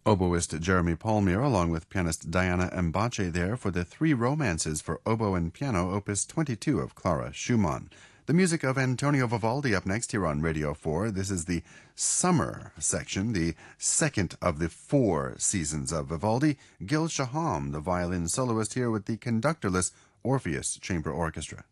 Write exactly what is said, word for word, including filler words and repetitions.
Oboist Jeremy Palmier, along with pianist Diana Mbache there for the Three Romances for Oboe and Piano, Opus twenty-two of Clara Schumann. The music of Antonio Vivaldi up next here on Radio four. This is the summer section, the second of the four seasons of Vivaldi. Gil Shaham, the violin soloist here with the conductorless Orpheus Chamber Orchestra.